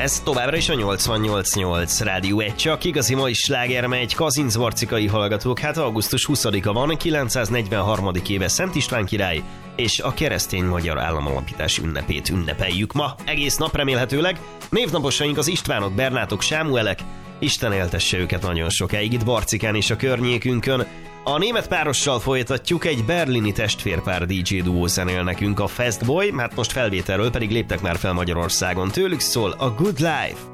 Ez továbbra is a 88.8 Rádió 1, csak igazi mai sláger megy, kazincbarcikai hallgatók, hát augusztus 20-a van, 943. éve Szent István király, és a keresztény magyar államalapítás ünnepét ünnepeljük ma, egész nap remélhetőleg. Névnaposaink az Istvánok, Bernátok, Sámuelek, Isten éltesse őket nagyon sokáig itt Barcikán és a környékünkön. A német párossal folytatjuk, egy berlini testvérpár DJ duó zenél nekünk, a Fastboy, hát most felvételről pedig léptek már fel Magyarországon. Tőlük szól a Good Life.